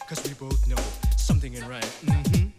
Cause we both know something ain't right. Mm-hmm.